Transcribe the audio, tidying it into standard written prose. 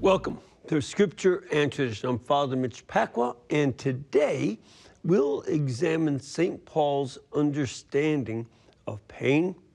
Welcome to Scripture and Tradition. I'm Father Mitch Pacwa, and today we'll examine St. Paul's understanding of pain